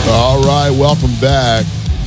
All right, welcome back.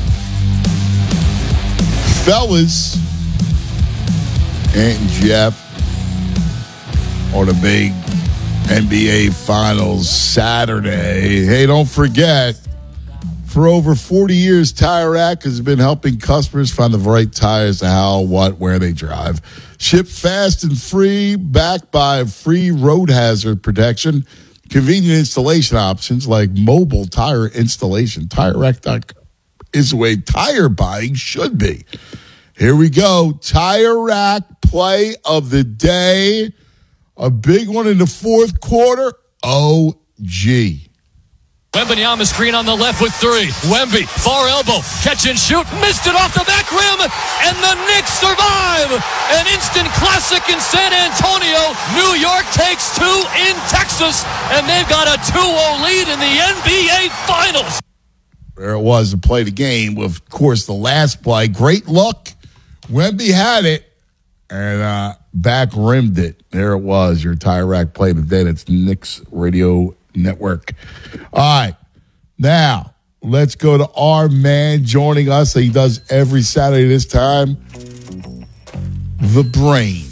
Fellas, Ant and Jeff on a big NBA Finals Saturday. Hey, don't forget, for over 40 years, Tire Rack has been helping customers find the right tires to how, what, where they drive. Ship fast and free, backed by free road hazard protection. Convenient installation options like mobile tire installation. TireRack.com is the way tire buying should be. Here we go. Tire Rack play of the day. A big one in the fourth quarter. OG. Wembanyama screen on the left with three. Wemby, far elbow, catch and shoot, missed it off the back rim, and the Knicks survive. An instant classic in San Antonio. New York takes two in Texas, and they've got a 2-0 lead in the NBA Finals. There it was to play the game. Of course, the last play, great luck. Wemby had it, and back rimmed it. There it was, your Tire Rack play of the day. That's Knicks Radio Network. All right, now let's go to our man joining us. He does every Saturday this time. The Brain.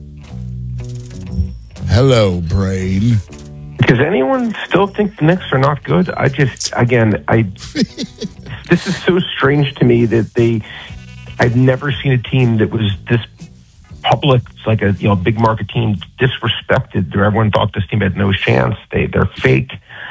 Hello, Brain. Does anyone still think the Knicks are not good? This is so strange to me that I've never seen a team that was this public, it's like a big market team, disrespected. Everyone thought this team had no chance. They're fake.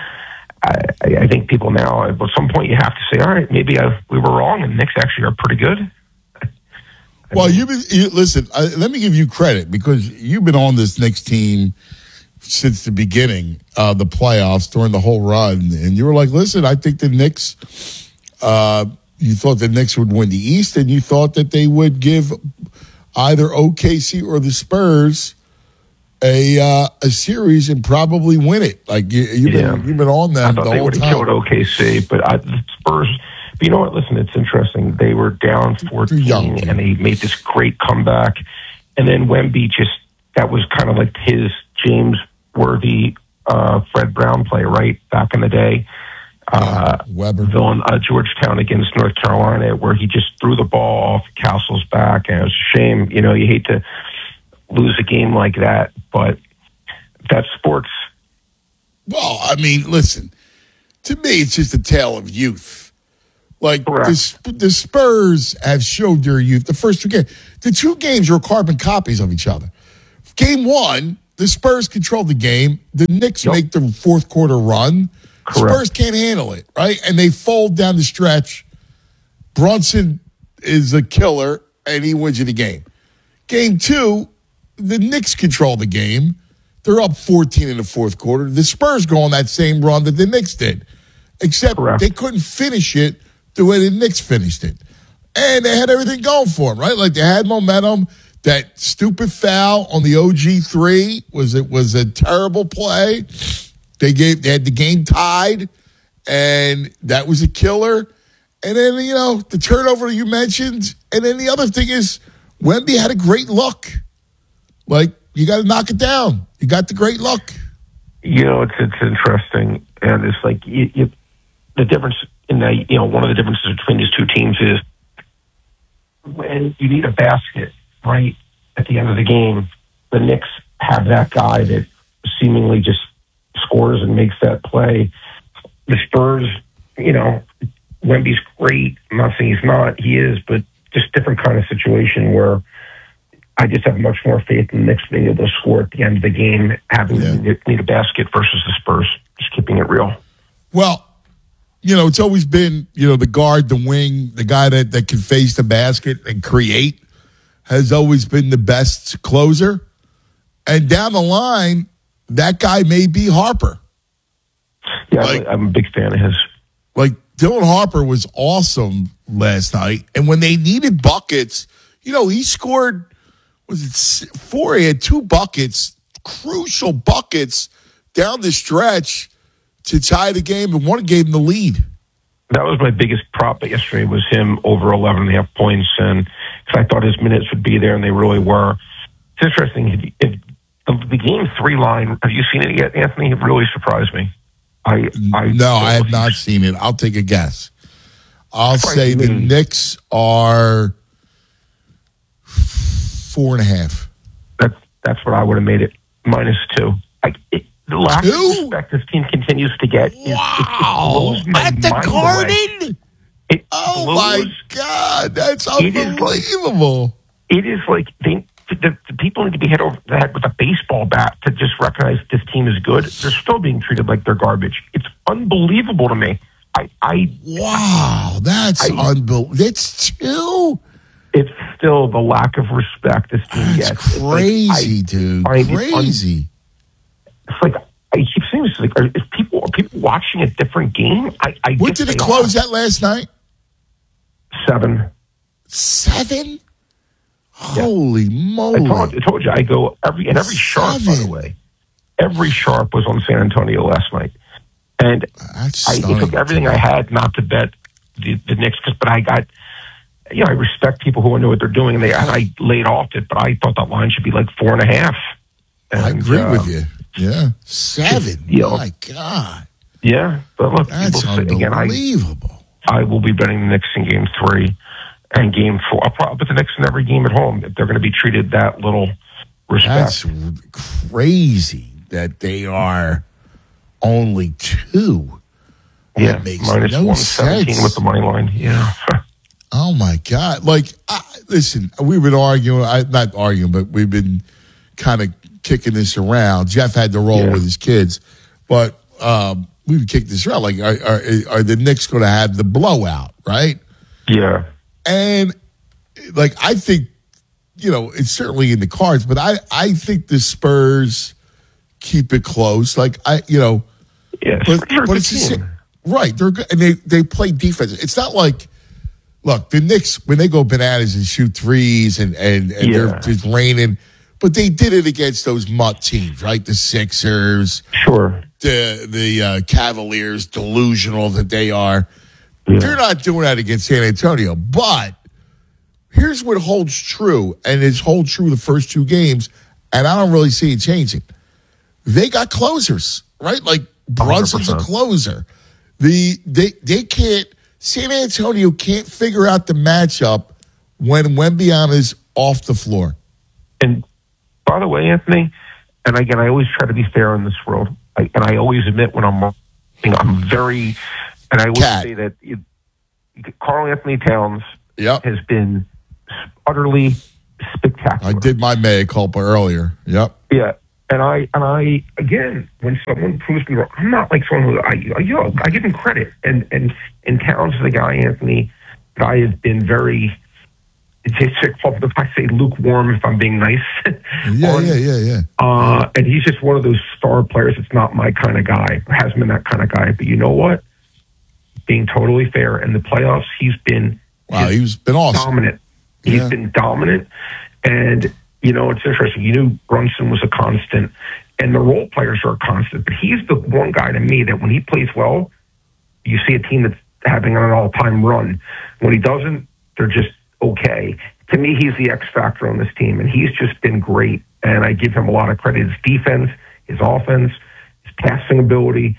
I think people now, at some point, you have to say, all right, maybe we were wrong, and the Knicks actually are pretty good. Well, listen, let me give you credit because you've been on this Knicks team since the beginning of the playoffs during the whole run, and you were like, listen, I think the Knicks, you thought the Knicks would win the East, and you thought that they would give either OKC or the Spurs a series and probably win it. Like you've been on them. I thought they would have killed OKC, but the Spurs. But you know what? Listen, it's interesting. They were down 14, and they made this great comeback. And then Wemby that was kind of like his James Worthy, Fred Brown play, right? Back in the day. Weberville, Georgetown against North Carolina, where he just threw the ball off Castle's back, and it was a shame. You hate to lose a game like that, but that's sports. Well, I mean, listen, to me, it's just a tale of youth. Like, the Spurs have showed their youth. The first two games, the two games were carbon copies of each other. Game one, the Spurs controlled the game. The Knicks make the fourth quarter run. Correct. Spurs can't handle it, right? And they fold down the stretch. Brunson is a killer, and he wins you the game. Game two, the Knicks control the game. They're up 14 in the fourth quarter. The Spurs go on that same run that the Knicks did, except they couldn't finish it the way the Knicks finished it. And they had everything going for them, right? Like they had momentum. That stupid foul on the OG3 was a terrible play. They had the game tied, and that was a killer. And then, the turnover you mentioned. And then the other thing is Wemby had a great look. Like, you got to knock it down. You got the great look. It's interesting. And it's like the difference in one of the differences between these two teams is when you need a basket, right, at the end of the game, the Knicks have that guy that seemingly just scores and makes that play. The Spurs, Wemby's great. I'm not saying he's not. He is, but just different kind of situation where I just have much more faith in the Knicks being able to score at the end of the game, having need a basket versus the Spurs. Just keeping it real. Well, it's always been, the guard, the wing, the guy that can face the basket and create has always been the best closer. And down the line, that guy may be Harper. Yeah, I'm a big fan of his. Like, Dylan Harper was awesome last night. And when they needed buckets, he scored, four? He had 2 buckets, crucial buckets down the stretch to tie the game, and one gave him the lead. That was my biggest prop yesterday was him over 11.5 points, and because I thought his minutes would be there, and they really were. It's interesting. If the game 3 line, have you seen it yet, Anthony? It really surprised me. No, I have not seen it. I'll take a guess. I'll say the Knicks are 4.5. That's what I would have made it, -2. The lack of respect this team continues to get. Wow! At the Garden? Oh my God, that's unbelievable! It is like the people need to be hit over the head with a baseball bat to just recognize this team is good. They're still being treated like they're garbage. It's unbelievable to me. Wow, that's unbelievable. That's 2. It's still the lack of respect this team gets. That's crazy, dude. Crazy. It's like I keep saying this. Like, are people watching a different game? What did it close at last night? 7. 7? Holy moly! I told you. I go every sharp. By the way, every sharp was on San Antonio last night, and I took everything I had not to bet the Knicks. But I got, I respect people who know what they're doing, and I laid off it. But I thought that line should be like 4.5. I agree with you. Yeah, 7. My God. Yeah, but look, that's unbelievable. I will be betting the Knicks in Game 3 and Game 4. I'll probably put the Knicks in every game at home if they're going to be treated that little respect. That's crazy that they are only 2. Yeah, that makes -117 sense with the money line. Yeah. Oh my God! Listen, we've been arguing. Not arguing, but we've been kind of kicking this around. Jeff had to roll with his kids, but we've kicked this around. Like, are the Knicks going to have the blowout? Right? Yeah. And I think, it's certainly in the cards, but I think the Spurs keep it close. Yeah, but it's just, right. They're good, and they play defense. It's not like, look, the Knicks when they go bananas and shoot threes and they're just raining, but they did it against those mutt teams, right? The Sixers, sure, the Cavaliers, delusional that they are. Yeah. They're not doing that against San Antonio. But here's what holds true, and it's hold true the first 2 games, and I don't really see it changing. They got closers, right? Like Brunson's 100%. A closer. They can't. San Antonio can't figure out the matchup when Wembanyama's off the floor. And by the way, Anthony, and again, I always try to be fair in this world, and I always admit when I'm very. And I would say that Karl Anthony Towns has been utterly spectacular. I did my mea culpa earlier. Yep. Yeah, and I again, when someone proves me wrong, I'm not like someone who I give him credit. And Towns is the guy, Anthony, that I have been very. If I say lukewarm, if I'm being nice. Yeah. And he's just one of those star players. It's not my kind of guy. Hasn't been that kind of guy. But you know what? Being totally fair, in the playoffs, he's been he's been awesome. Dominant. He's been dominant, and it's interesting. Brunson was a constant, and the role players are a constant. But he's the one guy to me that when he plays well, you see a team that's having an all-time run. When he doesn't, they're just okay. To me, he's the X factor on this team, and he's just been great. And I give him a lot of credit. His defense, his offense, his passing ability.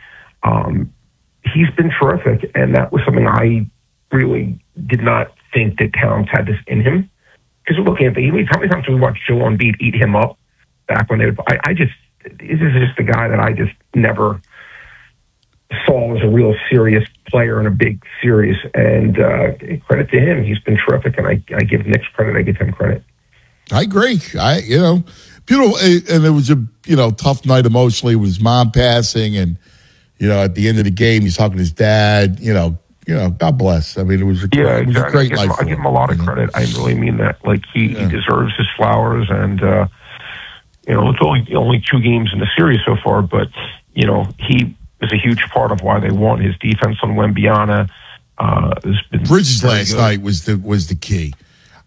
He's been terrific, and that was something I really did not think that Towns had this in him. Because look, Anthony, how many times have we watched Joel Embiid eat him up back when they would? This is just a guy that I just never saw as a real serious player in a big series. And credit to him, he's been terrific, and I give Knicks credit, I give him credit. I agree. Beautiful, and it was a tough night emotionally with his mom passing, and at the end of the game, he's talking to his dad. God bless. I mean, it was a great night. I give him a lot of credit. I really mean that. Like he deserves his flowers, and it's only 2 games in the series so far, but he is a huge part of why they won. His defense on Wembanyama. Bridges last night was the key.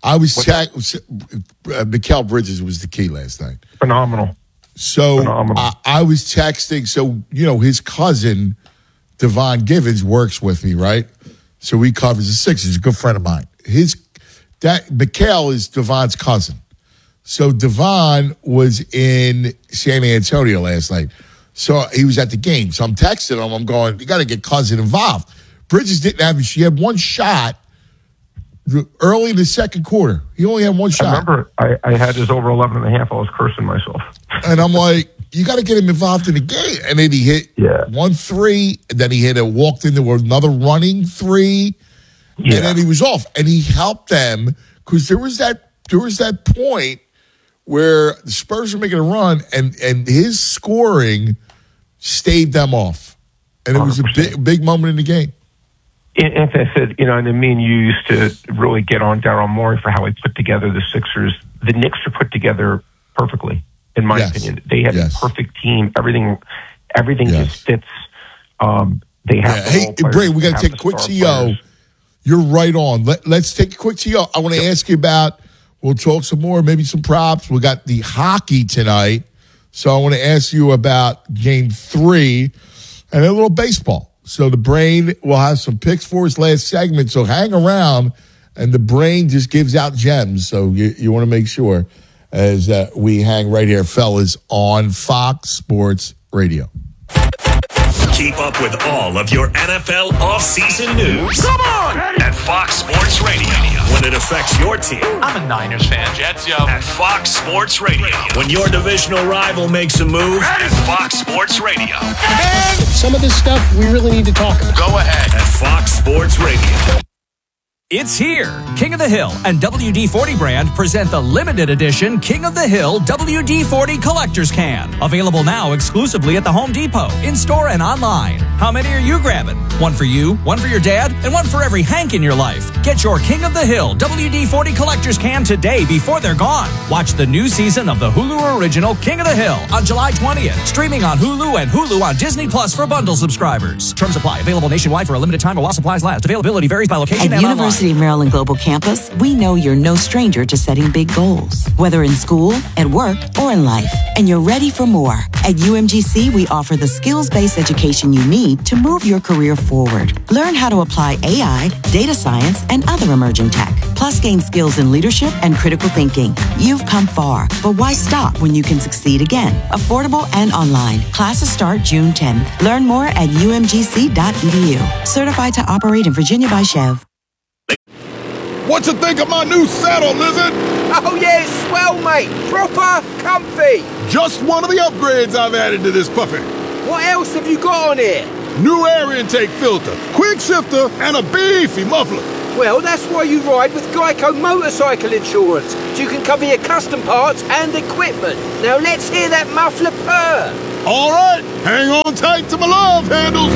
Mikal Bridges was the key last night. Phenomenal. So I was texting. So, his cousin, Devon Givens, works with me, right? So he covers the Sixers. He's a good friend of mine. Mikal is Devon's cousin. So Devon was in San Antonio last night. So he was at the game. So I'm texting him. I'm going, you got to get Cousin involved. Bridges didn't have, she had one shot early in the second quarter. He only had one shot. I remember I had his over 11.5. I was cursing myself. And I'm like, you got to get him involved in the game. And then he hit 1 3, and then he walked into another running 3, and then he was off. And he helped them because there was that point where the Spurs were making a run, and his scoring staved them off. And it was 100%. a big moment in the game. And as I said, and me and you used to really get on Daryl Morey for how he put together the Sixers. The Knicks are put together perfectly, in my opinion. They have a perfect team. Everything just fits. They have. Hey, Bray, we got to take a quick TO. You're right on. Let's take a quick TO. I want to ask you about. We'll talk some more, maybe some props. We got the hockey tonight, so I want to ask you about Game 3 and a little baseball. So the brain will have some picks for his last segment. So hang around, and the brain just gives out gems. So you want to make sure as we hang right here, fellas, on Fox Sports Radio. Keep up with all of your NFL offseason news. Come on! At Fox Sports Radio. When it affects your team. I'm a Niners fan. Jets, yo. At Fox Sports Radio. When your divisional rival makes a move. At Fox Sports Radio. And some of this stuff we really need to talk about. Go ahead. At Fox Sports Radio. It's here. King of the Hill and WD-40 brand present the limited edition King of the Hill WD-40 Collector's Can. Available now exclusively at the Home Depot, in-store and online. How many are you grabbing? One for you, one for your dad, and one for every Hank in your life. Get your King of the Hill WD-40 Collector's Can today before they're gone. Watch the new season of the Hulu original King of the Hill on July 20th. Streaming on Hulu and Hulu on Disney Plus for bundle subscribers. Terms apply. Available nationwide for a limited time while supplies last. Availability varies by location and online. University of Maryland Global Campus, we know you're no stranger to setting big goals, whether in school, at work, or in life. And you're ready for more. At UMGC, we offer the skills-based education you need to move your career forward. Learn how to apply AI, data science, and other emerging tech. Plus, gain skills in leadership and critical thinking. You've come far, but why stop when you can succeed again? Affordable and online. Classes start June 10th. Learn more at umgc.edu. Certified to operate in Virginia by Chev. What you think of my new saddle, Lizard? Oh, yeah, it's swell, mate. Proper comfy. Just one of the upgrades I've added to this puppy. What else have you got on here? New air intake filter, quick shifter, and a beefy muffler. Well, that's why you ride with Geico Motorcycle Insurance, so you can cover your custom parts and equipment. Now let's hear that muffler purr. All right, hang on tight to my love handles.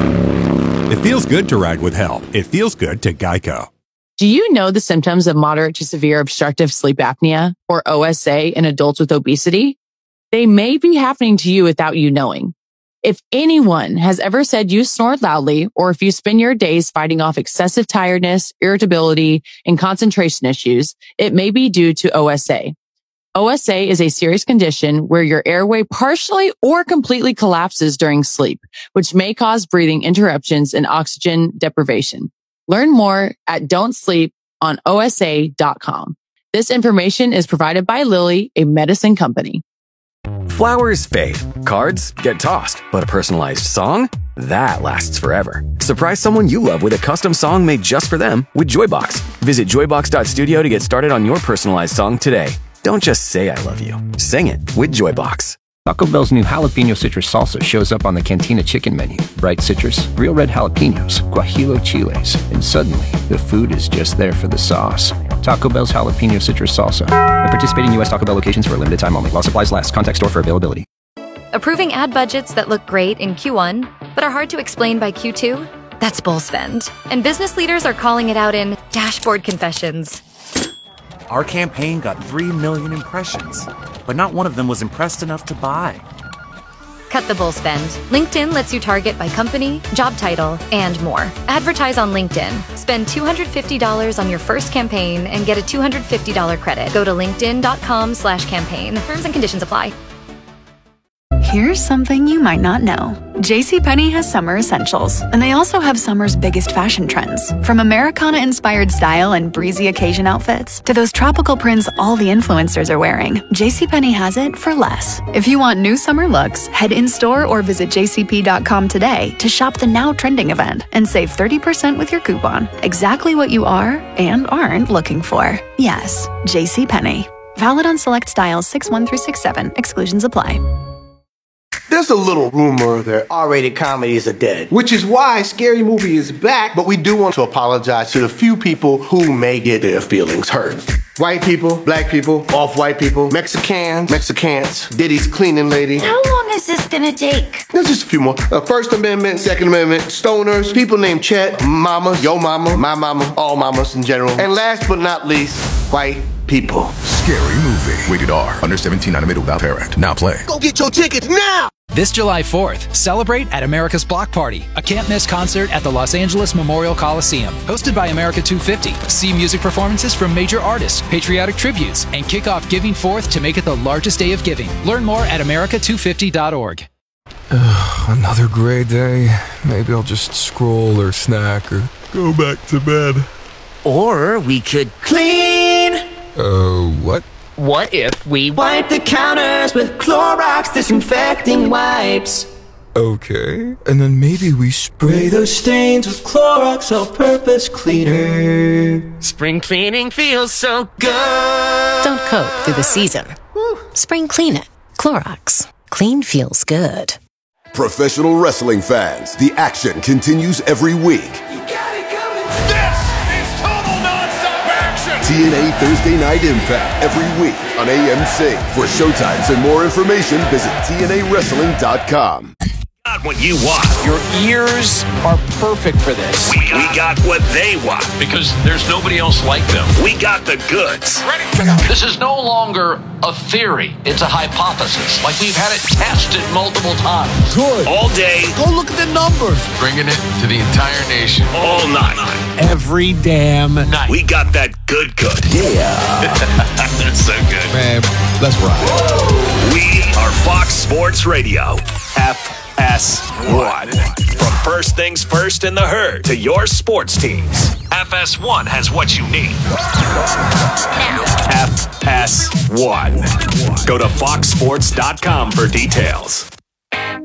It feels good to ride with help. It feels good to Geico. Do you know the symptoms of moderate to severe obstructive sleep apnea, or OSA, in adults with obesity? They may be happening to you without you knowing. If anyone has ever said you snore loudly, or if you spend your days fighting off excessive tiredness, irritability, and concentration issues, it may be due to OSA. OSA is a serious condition where your airway partially or completely collapses during sleep, which may cause breathing interruptions and oxygen deprivation. Learn more at don'tsleeponosa.com. This information is provided by Lilly, a medicine company. Flowers fade, cards get tossed, but a personalized song? That lasts forever. Surprise someone you love with a custom song made just for them with Joybox. Visit joybox.studio to get started on your personalized song today. Don't just say I love you. Sing it with Joybox. Taco Bell's new jalapeno citrus salsa shows up on the Cantina chicken menu. Bright citrus, real red jalapenos, guajillo chiles, and suddenly the food is just there for the sauce. Taco Bell's jalapeno citrus salsa. At participating U.S. Taco Bell locations for a limited time only. While supplies last. Contact store for availability. Approving ad budgets that look great in Q1, but are hard to explain by Q2? That's bull spend. And business leaders are calling it out in dashboard confessions. Our campaign got 3 million impressions, but not one of them was impressed enough to buy. Cut the bull spend. LinkedIn lets you target by company, job title, and more. Advertise on LinkedIn. Spend $250 on your first campaign and get a $250 credit. Go to linkedin.com/campaign. Terms and conditions apply. Here's something you might not know. JCPenney has summer essentials, and they also have summer's biggest fashion trends. From Americana-inspired style and breezy occasion outfits to those tropical prints all the influencers are wearing, JCPenney has it for less. If you want new summer looks, head in-store or visit jcp.com today to shop the now trending event and save 30% with your coupon. Exactly what you are and aren't looking for. Yes, JCPenney. Valid on select styles 6-1 through 6-7. Exclusions apply. There's a little rumor that R-rated comedies are dead, which is why Scary Movie is back, but we do want to apologize to the few people who may get their feelings hurt. White people, black people, off-white people, Mexicans, Diddy's cleaning lady. How long is this gonna take? There's just a few more. First Amendment, Second Amendment, stoners, people named Chet, mama, yo mama, my mama, all mamas in general. And last but not least, white people. Scary Movie. Rated R. Under 17, animated without parent. Now play. Go get your tickets now! This July 4th, celebrate at America's Block Party, a can't-miss concert at the Los Angeles Memorial Coliseum. Hosted by America 250. See music performances from major artists, patriotic tributes, and kick off Giving Forth to make it the largest day of giving. Learn more at america250.org. Another gray day. Maybe I'll just scroll or snack or go back to bed. Or we could clean. What? What if we wipe the counters with Clorox disinfecting wipes? Okay. And then maybe we spray those stains with Clorox all-purpose cleaner. Spring cleaning feels so good. Don't coat through the season. Spring clean it. Clorox. Clean feels good. Professional wrestling fans, the action continues every week. TNA Thursday Night Impact every week on AMC. For showtimes and more information, visit TNAWrestling.com. Got what you want. Your ears are perfect for this. We got what they want. Because there's nobody else like them. We got the goods. This is no longer a theory. It's a hypothesis. Like we've had it tested multiple times. Good. All day. Go look at the numbers. Bringing it to the entire nation. All night. Every damn night. We got that good. Yeah. That's so good. Man, let's rock. We are Fox Sports Radio. FS1. From first things first in the herd to your sports teams, FS1 has what you need. FS1. Go to foxsports.com for details.